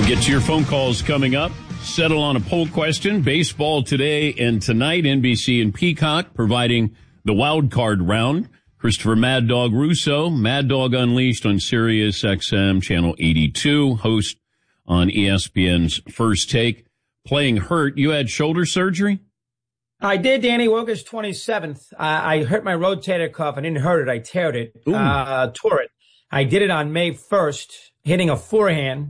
Get to your phone calls coming up. Settle on a poll question. Baseball today and tonight. NBC and Peacock providing the wild card round. Christopher Mad Dog Russo, Mad Dog Unleashed on Sirius XM Channel 82, host on ESPN's First Take. Playing hurt. You had shoulder surgery? I did, Danny. August 27th. I hurt my rotator cuff. I didn't hurt it. I tore it. Tore it. I did it on May 1st, hitting a forehand.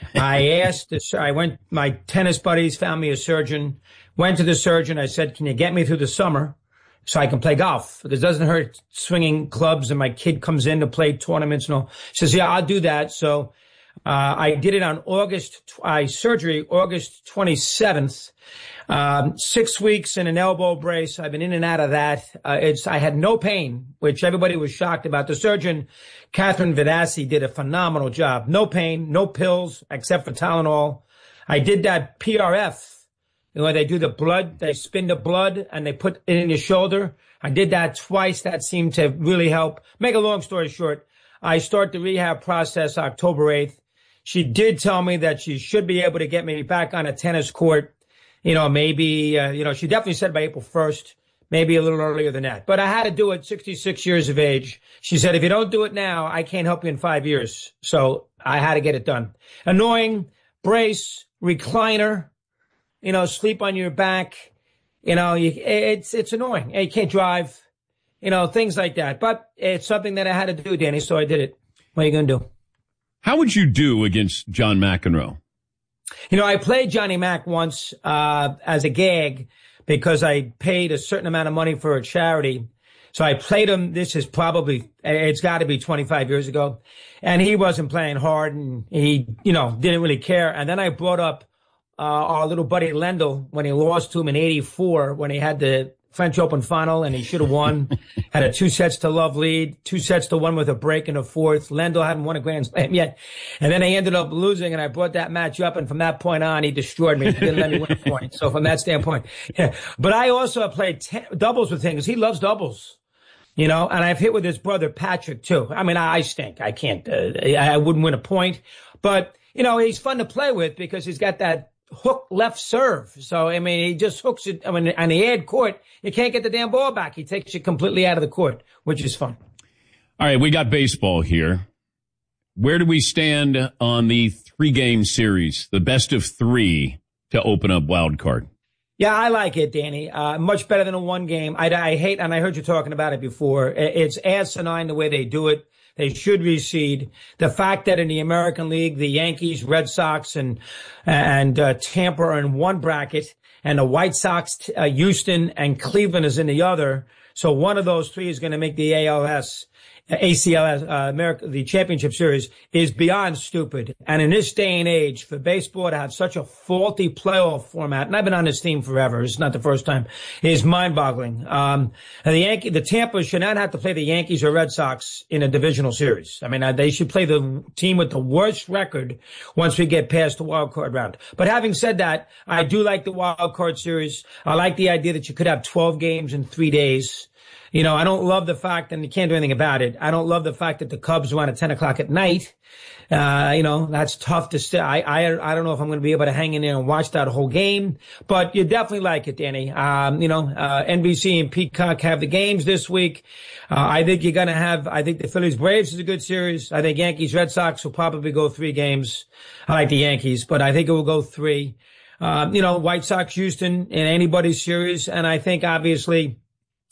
My tennis buddies found me a surgeon, went to the surgeon. I said, can you get me through the summer so I can play golf? Because it doesn't hurt swinging clubs and my kid comes in to play tournaments and all. He says, yeah, I'll do that. So, I did it on August 27th. 6 weeks in an elbow brace. I've been in and out of that. I had no pain, which everybody was shocked about. The surgeon, Catherine Vidassi, did a phenomenal job. No pain, no pills except for Tylenol. I did that PRF. You know, they do the blood, they spin the blood and they put it in your shoulder. I did that twice. That seemed to really help. Make a long story short, I start the rehab process October 8th. She did tell me that she should be able to get me back on a tennis court. You know, maybe, she definitely said by April 1st, maybe a little earlier than that. But I had to do it 66 years of age. She said, if you don't do it now, I can't help you in 5 years. So I had to get it done. Annoying, brace, recliner, sleep on your back. It's annoying. You can't drive, things like that. But it's something that I had to do, Danny, so I did it. What are you going to do? How would you do against John McEnroe? I played Johnny Mac once as a gag because I paid a certain amount of money for a charity. So I played him. It's got to be 25 years ago. And he wasn't playing hard and he, didn't really care. And then I brought up our little buddy Lendl when he lost to him in 84 when he had the French Open final and he should have won. Had a 2-0 lead, 2-1 with a break in the fourth. Lendl hadn't won a Grand Slam yet. And then they ended up losing and I brought that match up and from that point on he destroyed me. He didn't let me win a point. So from that standpoint, yeah. But I also played doubles with him because he loves doubles. And I've hit with his brother Patrick too. I mean, I stink. I can't, I wouldn't win a point. But, he's fun to play with because he's got that hook left serve. So, he just hooks it. On the ad court, you can't get the damn ball back. He takes you completely out of the court, which is fun. All right, we got baseball here. Where do we stand on the 3-game series, the best of 3 to open up wild card? Yeah, I like it, Danny. Much better than a 1-game. I hate, and I heard you talking about it before. It's asinine the way they do it. They should reseed. The fact that in the American League, the Yankees, Red Sox, and Tampa are in one bracket, and the White Sox, Houston, and Cleveland is in the other. So one of those 3 is going to make the ACLS, the championship series is beyond stupid. And in this day and age, for baseball to have such a faulty playoff format, and I've been on this team forever, it's not the first time, is mind-boggling. And the Tampa should not have to play the Yankees or Red Sox in a divisional series. They should play the team with the worst record once we get past the wild card round. But having said that, I do like the wild card series. I like the idea that you could have 12 games in 3 days. I don't love the fact, and you can't do anything about it. I don't love the fact that the Cubs are on at 10 o'clock at night. That's tough to stay. I don't know if I'm going to be able to hang in there and watch that whole game, but you definitely like it, Danny. NBC and Peacock have the games this week. I think the Phillies Braves is a good series. I think Yankees Red Sox will probably go 3 games. I like the Yankees, but I think it will go 3. White Sox Houston in anybody's series. And I think obviously,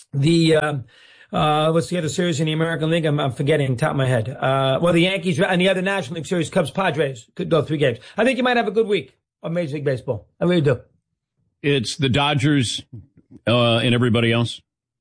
what's the other series in the American League? I'm forgetting top of my head. The Yankees and the other National League series, Cubs, Padres could go 3 games. I think you might have a good week of Major League Baseball. I really do. It's the Dodgers, and everybody else.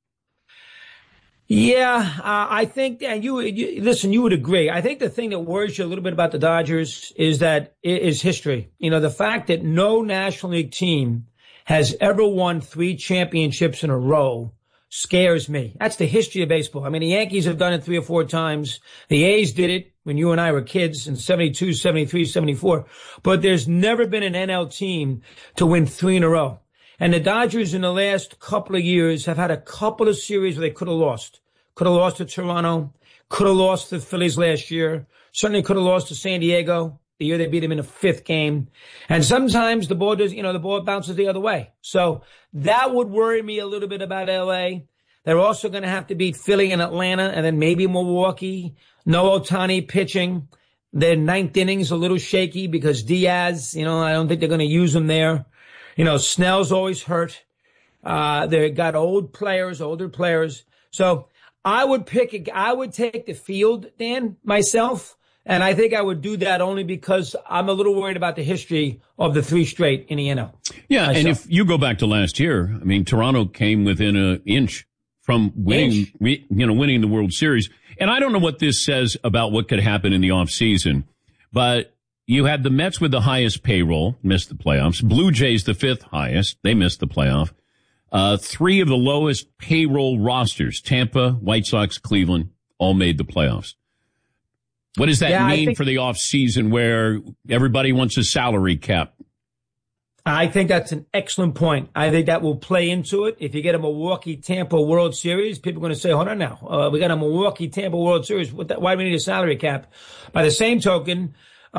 Yeah, I think, and you would agree. I think the thing that worries you a little bit about the Dodgers is history. The fact that no National League team has ever won 3 championships in a row scares me. That's the history of baseball. The Yankees have done it 3 or 4 times. The A's did it when you and I were kids in 72, 73, 74. But there's never been an NL team to win 3 in a row. And the Dodgers in the last couple of years have had a couple of series where they could have lost. Could have lost to Toronto. Could have lost to the Phillies last year. Certainly could have lost to San Diego. the year they beat them in the 5th game. And sometimes the ball bounces the other way. So that would worry me a little bit about LA. They're also going to have to beat Philly and Atlanta and then maybe Milwaukee. No Ohtani pitching. Their 9th inning's a little shaky because Diaz, I don't think they're going to use him there. Snell's always hurt. They got older players. So I would take the field, Dan, myself. And I think I would do that only because I'm a little worried about the history of the 3 straight in the NL. Yeah. myself. And if you go back to last year, I mean, Toronto came within an inch from winning the World Series. And I don't know what this says about what could happen in the offseason, but you had the Mets with the highest payroll, missed the playoffs. Blue Jays, the 5th highest. They missed the playoff. 3 of the lowest payroll rosters, Tampa, White Sox, Cleveland, all made the playoffs. What does that mean for the offseason where everybody wants a salary cap? I think that's an excellent point. I think that will play into it. If you get a Milwaukee-Tampa World Series, people are going to say, hold on now. We got a Milwaukee-Tampa World Series. Why do we need a salary cap? By the same token,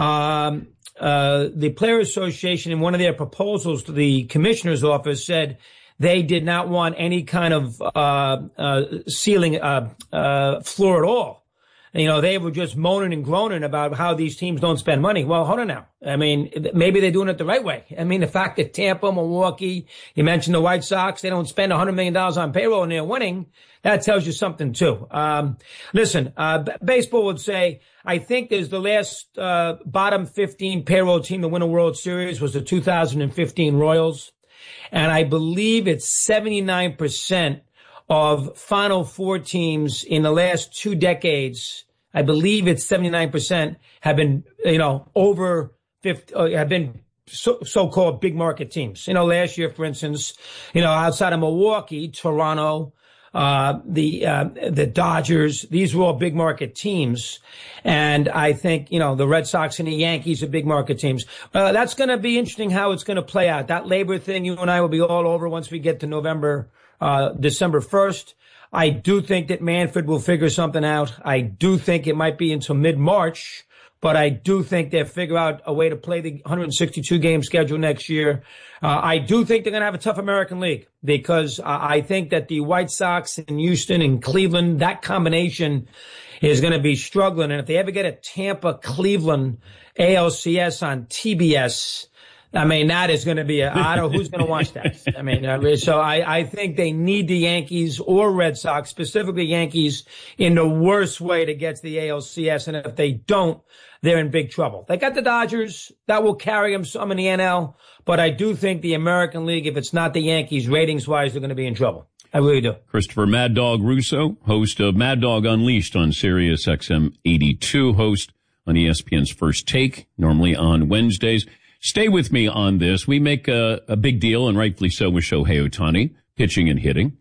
the Players Association in one of their proposals to the commissioner's office said they did not want any kind of ceiling floor at all. They were just moaning and groaning about how these teams don't spend money. Well, hold on now. I mean, maybe they're doing it the right way. I mean, the fact that Tampa, Milwaukee, you mentioned the White Sox, they don't spend $100 million on payroll and they're winning. That tells you something too. Listen, baseball would say, I think there's the last bottom 15 payroll team to win a World Series was the 2015 Royals. And I believe it's 79% of Final Four teams in the last 2 decades. I believe it's 79% have been, over 50, have been so-called big market teams. Last year, for instance, outside of Milwaukee, Toronto, the Dodgers, these were all big market teams. And I think, the Red Sox and the Yankees are big market teams. That's going to be interesting how it's going to play out. That labor thing, you and I will be all over once we get to December 1st. I do think that Manfred will figure something out. I do think it might be until mid-March, but I do think they'll figure out a way to play the 162 game schedule next year. I do think they're going to have a tough American League because I think that the White Sox and Houston and Cleveland, that combination is going to be struggling. And if they ever get a Tampa-Cleveland ALCS on TBS, I mean, that is going to be I don't know who's going to watch that. I mean, so I think they need the Yankees or Red Sox, specifically Yankees, in the worst way to get to the ALCS. And if they don't, they're in big trouble. They got the Dodgers. That will carry them some in the NL. But I do think the American League, if it's not the Yankees, ratings-wise, they're going to be in trouble. I really do. Christopher Mad Dog Russo, host of Mad Dog Unleashed on Sirius XM 82, host on ESPN's First Take, normally on Wednesdays. Stay with me on this. We make a big deal, and rightfully so, with Shohei Ohtani, pitching and hitting.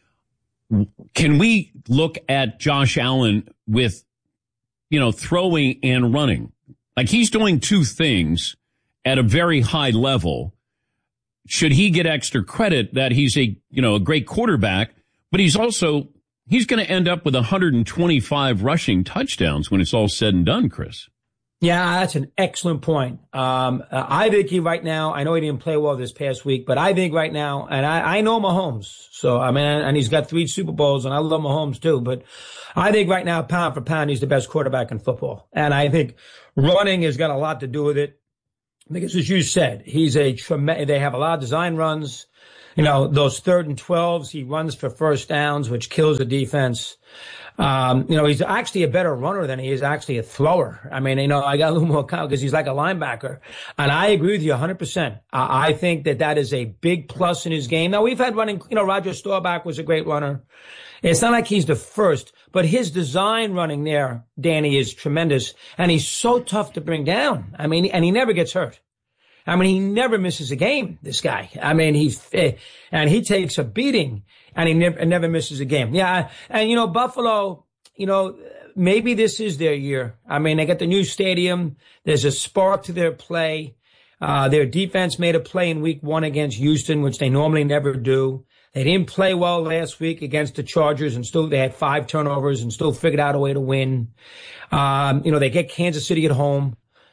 Can we look at Josh Allen with, throwing and running? Like, he's doing 2 things at a very high level. Should he get extra credit that he's a great quarterback, but he's going to end up with 125 rushing touchdowns when it's all said and done, Chris? Yeah, that's an excellent point. I think right now, I know he didn't play well this past week, but I think right now, and I know Mahomes, so and he's got 3 Super Bowls, and I love Mahomes too, but I think right now, pound for pound, he's the best quarterback in football. And I think running has got a lot to do with it. Because as you said, they have a lot of design runs. Those 3rd and 12s, he runs for first downs, which kills the defense. He's actually a better runner than he is actually a thrower. I mean, I got a little more confidence because he's like a linebacker. And I agree with you 100%. I think that is a big plus in his game. Now, we've had running, Roger Staubach was a great runner. It's not like he's the first, but his design running there, Danny, is tremendous. And he's so tough to bring down. I mean, and he never gets hurt. I mean, he never misses a game, this guy. I mean, and he takes a beating and he never misses a game. Yeah. And, Buffalo, maybe this is their year. I mean, they got the new stadium. There's a spark to their play. Their defense made a play in week 1 against Houston, which they normally never do. They didn't play well last week against the Chargers and still they had 5 turnovers and still figured out a way to win. They get Kansas City at home.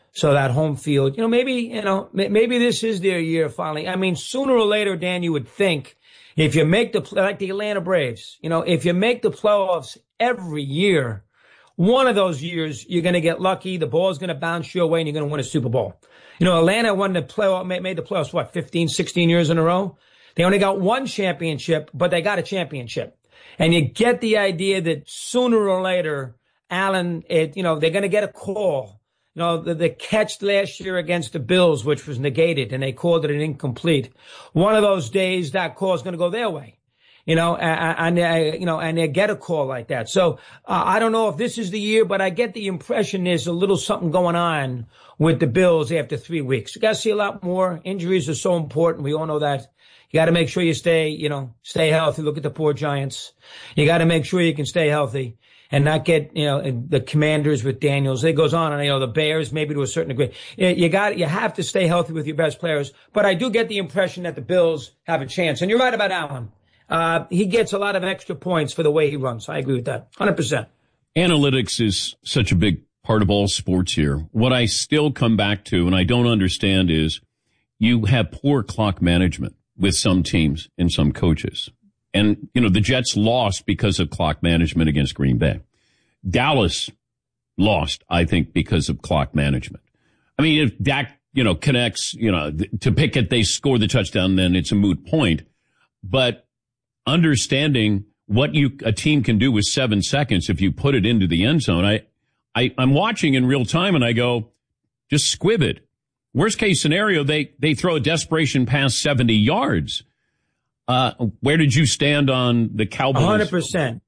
So that home field, maybe this is their year finally. I mean, sooner or later, Dan, you would think if you make like the Atlanta Braves, if you make the playoffs every year, one of those years you're going to get lucky. The ball's going to bounce your way and you're going to win a Super Bowl. Atlanta made the playoffs, 15, 16 years in a row. They only got one championship, but they got a championship. And you get the idea that sooner or later, Allen, they're going to get a call. The catch last year against the Bills, which was negated, and they called it an incomplete. One of those days, that call is going to go their way, and they get a call like that. So I don't know if this is the year, but I get the impression there's a little something going on with the Bills after 3 weeks. You got to see a lot more. Injuries are so important. We all know that. You got to make sure you stay healthy. Look at the poor Giants. You got to make sure you can stay healthy and not get, the Commanders with Daniels. It goes on, and, the Bears maybe to a certain degree. You have to stay healthy with your best players. But I do get the impression that the Bills have a chance. And you're right about Allen. He gets a lot of extra points for the way he runs. I agree with that. 100%. Analytics is such a big part of all sports here. What I still come back to, and I don't understand, is you have poor clock management with some teams and some coaches. And, the Jets lost because of clock management against Green Bay. Dallas lost, I think, because of clock management. I mean, if Dak, connects, to Pickett, they score the touchdown, then it's a moot point. But understanding what a team can do with 7 seconds if you put it into the end zone, I'm watching in real time and I go, just squib it. Worst case scenario, they throw a desperation pass 70 yards. Where did you stand on the Cowboys? 100%.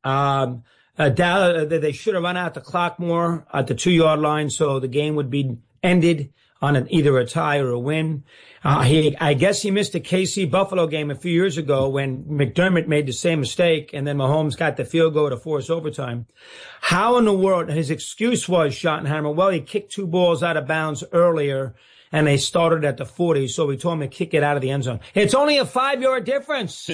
They should have run out the clock more at the 2-yard line, so the game would be ended on either a tie or a win. I guess he missed the KC Buffalo game a few years ago when McDermott made the same mistake, and then Mahomes got the field goal to force overtime. How in the world? His excuse was, Schottenheimer, well, he kicked 2 balls out of bounds earlier, and they started at the 40, so we told him to kick it out of the end zone. It's only a 5-yard difference.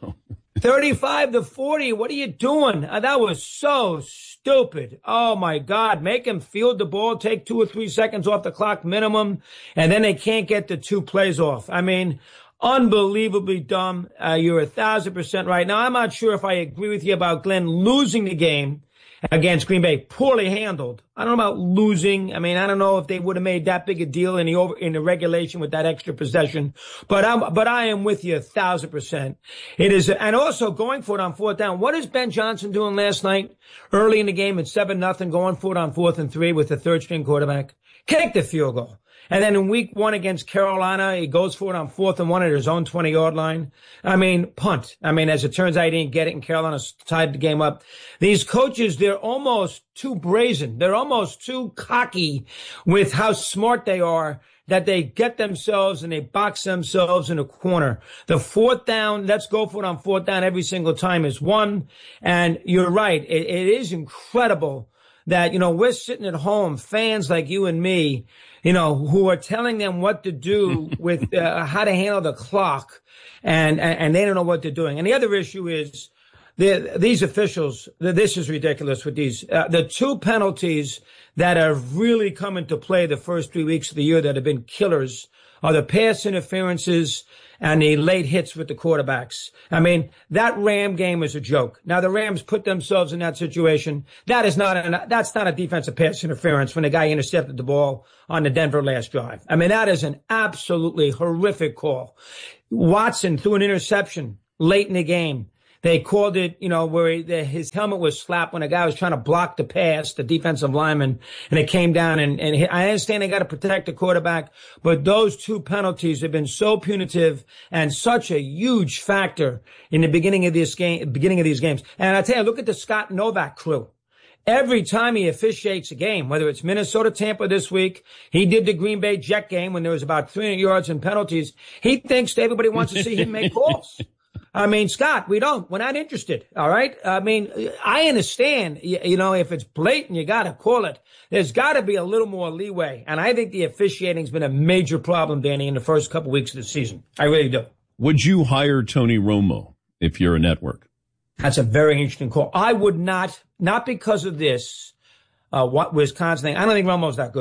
35 to 40. What are you doing? That was so stupid. Oh, my God. Make him field the ball, take 2 or 3 seconds off the clock minimum, and then they can't get the 2 plays off. I mean, unbelievably dumb. You're 1,000% right. Now, I'm not sure if I agree with you about Glenn losing the game against Green Bay. Poorly handled. I don't know about losing. I mean, I don't know if they would have made that big a deal in the regulation with that extra possession. But I am with you 1,000%. It is, and also going for it on 4th down. What is Ben Johnson doing last night early in the game at 7-0, going for it on 4th and 3 with the 3rd string quarterback? Kick the field goal. And then in week 1 against Carolina, he goes for it on 4th and 1 at his own 20-yard line. I mean, punt. I mean, as it turns out, he didn't get it, and Carolina tied the game up. These coaches, they're almost too brazen. They're almost too cocky with how smart they are, that they get themselves and they box themselves in a corner. The 4th down, let's go for it on 4th down every single time is one. And you're right. It is incredible that, we're sitting at home, fans like you and me, who are telling them what to do with how to handle the clock, and they don't know what they're doing. And the other issue is these officials. This is ridiculous with these. The 2 penalties that have really come into play the first 3 weeks of the year that have been killers are the pass interferences and the late hits with the quarterbacks. I mean, that Ram game is a joke. Now, the Rams put themselves in that situation. That's not a defensive pass interference when the guy intercepted the ball on the Denver last drive. I mean, that is an absolutely horrific call. Watson threw an interception late in the game. They called it, where his helmet was slapped when a guy was trying to block the pass, the defensive lineman, and it came down. And I understand they got to protect the quarterback, but those 2 penalties have been so punitive and such a huge factor in the beginning of these games. And I tell you, look at the Scott Novak crew. Every time he officiates a game, whether it's Minnesota, Tampa this week, he did the Green Bay Jet game when there was about 300 yards in penalties. He thinks everybody wants to see him make calls. I mean, Scott, we're not interested. All right. I mean, I understand, if it's blatant, you got to call it. There's got to be a little more leeway. And I think the officiating's been a major problem, Danny, in the first couple weeks of the season. I really do. Would you hire Tony Romo if you're a network? That's a very interesting call. I would not because of this, what Wisconsin thing. I don't think Romo's that good.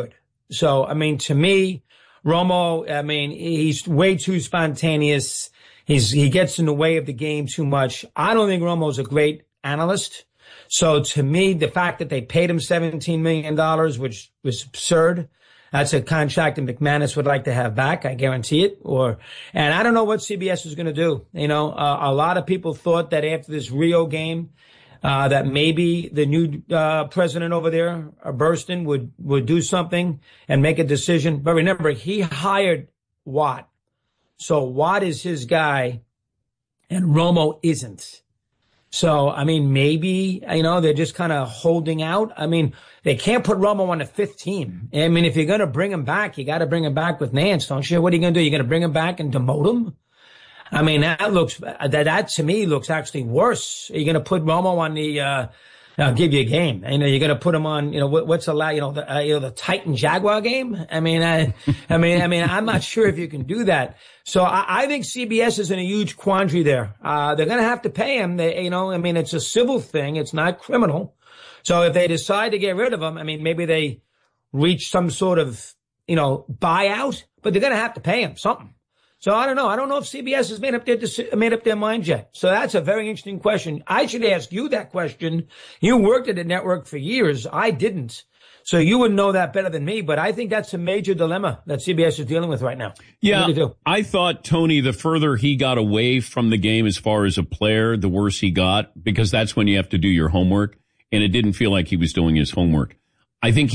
So, I mean, to me, Romo, I mean, he's way too spontaneous. He gets in the way of the game too much. I don't think Romo's a great analyst. So to me, the fact that they paid him $17 million, which was absurd. That's a contract that McManus would like to have back. I guarantee it. And I don't know what CBS is going to do. You know, a lot of people thought that after this Rio game, that maybe the new president over there, Burston, would do something and make a decision. But remember, he hired Watt. So Watt is his guy and Romo isn't. So, I mean, maybe, you know, they're just kind of holding out. I mean, they can't put Romo on the fifth team. I mean, if you're going to bring him back, you got to bring him back with Nance, don't you? What are you going to do? You're going to bring him back and demote him? I mean, that to me looks actually worse. You're going to put Romo on the, I'll give you a game. You know, you're going to put him on, you know, what's allowed, the Titan Jaguar game. I mean, I'm not sure if you can do that. So I think CBS is in a huge quandary there. They're going to have to pay him. It's a civil thing. It's not criminal. So if they decide to get rid of him, I mean, maybe they reach some sort of, buyout, but they're going to have to pay him something. So I don't know. I don't know if CBS has made up their mind yet. So that's a very interesting question. I should ask you that question. You worked at the network for years. I didn't. So you would know that better than me. But I think that's a major dilemma that CBS is dealing with right now. Yeah, I thought, Tony, the further he got away from the game as far as a player, the worse he got, because that's when you have to do your homework. And it didn't feel like he was doing his homework. I think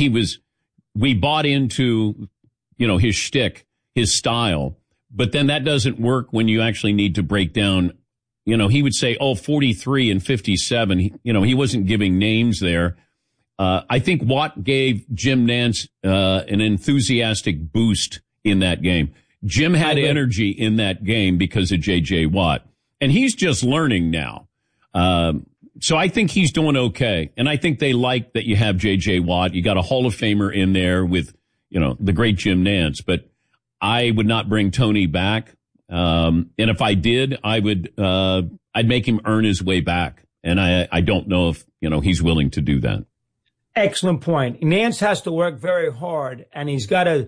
we bought into, his shtick, his style. But then that doesn't work when you actually need to break down, he would say, 43 and 57. He wasn't giving names there. I think Watt gave Jim Nance an enthusiastic boost in that game. Jim had energy in that game because of J.J. Watt. And he's just learning now. So I think he's doing okay. And I think they like that you have J.J. Watt. You got a Hall of Famer in there with, the great Jim Nance. But I would not bring Tony back. And if I did, I'd make him earn his way back. And I don't know if, he's willing to do that. Excellent point. Nance has to work very hard, and he's got to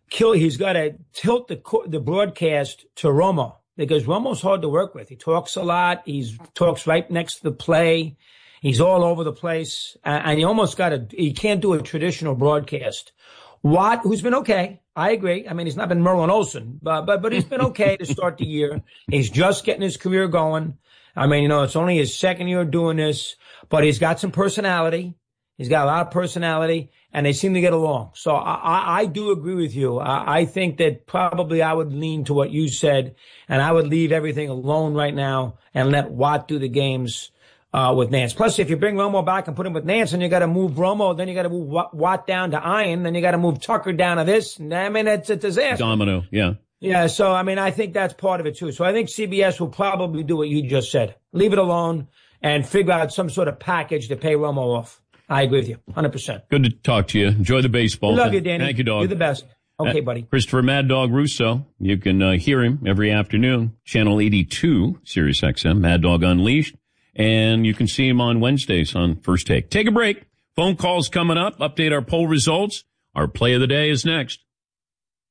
tilt the broadcast to Romo, because Romo's hard to work with. He talks a lot. He talks right next to the play. He's all over the place. And he can't do a traditional broadcast. Watt, who's been okay. I agree. I mean, he's not been Merlin Olsen, but he's been okay to start the year. He's just getting his career going. I mean, it's only his second year doing this, but he's got some personality. He's got a lot of personality, and they seem to get along. So I do agree with you. I think that probably I would lean to what you said, and I would leave everything alone right now and let Watt do the games with Nance. Plus, if you bring Romo back and put him with Nance, and you got to move Romo, then you got to move Watt down to Iron, then you got to move Tucker down to this. I mean, it's a disaster. Domino, yeah. Yeah, so, I mean, I think that's part of it, too. So I think CBS will probably do what you just said. Leave it alone and figure out some sort of package to pay Romo off. I agree with you, 100%. Good to talk to you. Enjoy the baseball. Love you, Danny. Thank you, dog. You're the best. Okay, buddy. Christopher Mad Dog Russo. You can hear him every afternoon, Channel 82, Sirius XM, Mad Dog Unleashed. And you can see him on Wednesdays on First Take. Take a break. Phone calls coming up. Update our poll results. Our play of the day is next.